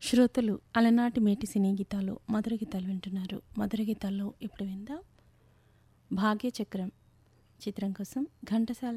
శ్రోతలు అలనాటి మేటి సినీ గీతాలు మధుర గీతాలు వింటున్నారు. మధుర గీతాల్లో ఇప్పుడు విందాం భాగ్యచక్రం చిత్రం కోసం ఘంటసాల